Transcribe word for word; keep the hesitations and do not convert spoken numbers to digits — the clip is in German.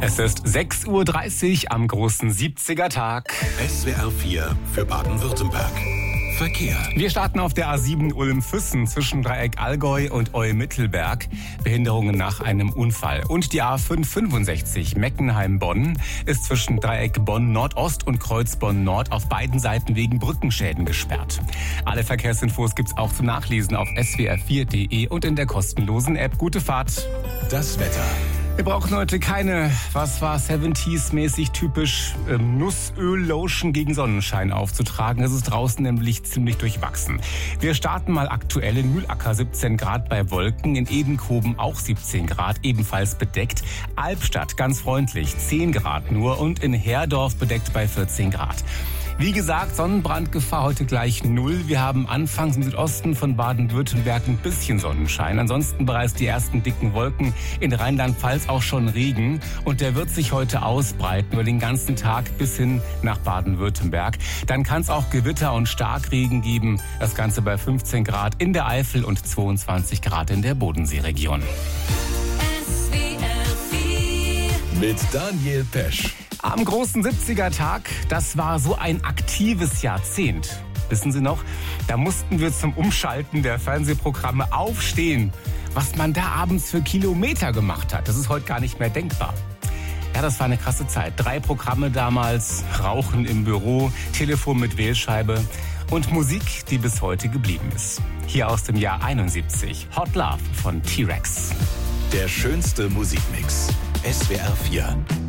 Es ist sechs Uhr dreißig am großen siebziger Tag. S W R vier für Baden-Württemberg. Verkehr. Wir starten auf der A sieben Ulm-Füssen zwischen Dreieck Allgäu und Olm-Mittelberg. Behinderungen nach einem Unfall. Und die A fünf fünfundsechzig Meckenheim-Bonn ist zwischen Dreieck Bonn-Nordost und Kreuz Bonn-Nord auf beiden Seiten wegen Brückenschäden gesperrt. Alle Verkehrsinfos gibt's auch zum Nachlesen auf s w r vier punkt d e und in der kostenlosen App. Gute Fahrt. Das Wetter. Wir brauchen heute keine, was war siebziger-mäßig typisch, ähm, Nussöl-Lotion gegen Sonnenschein aufzutragen. Es ist draußen nämlich ziemlich durchwachsen. Wir starten mal aktuell in Mühlacker siebzehn Grad bei Wolken, in Edenkoben auch siebzehn Grad, ebenfalls bedeckt. Albstadt ganz freundlich, zehn Grad nur und in Herdorf bedeckt bei vierzehn Grad. Wie gesagt, Sonnenbrandgefahr heute gleich null. Wir haben anfangs im Südosten von Baden-Württemberg ein bisschen Sonnenschein. Ansonsten bereits die ersten dicken Wolken. In Rheinland-Pfalz auch schon Regen. Und der wird sich heute ausbreiten über den ganzen Tag bis hin nach Baden-Württemberg. Dann kann es auch Gewitter und Starkregen geben. Das Ganze bei fünfzehn Grad in der Eifel und zweiundzwanzig Grad in der Bodenseeregion. Mit Daniel Pesch. Am großen siebziger Tag, das war so ein aktives Jahrzehnt. Wissen Sie noch? Da mussten wir zum Umschalten der Fernsehprogramme aufstehen. Was man da abends für Kilometer gemacht hat, das ist heute gar nicht mehr denkbar. Ja, das war eine krasse Zeit. Drei Programme damals, Rauchen im Büro, Telefon mit Wählscheibe und Musik, die bis heute geblieben ist. Hier aus dem Jahr einundsiebzig, Hot Love von T-Rex. Der schönste Musikmix. S W R vier.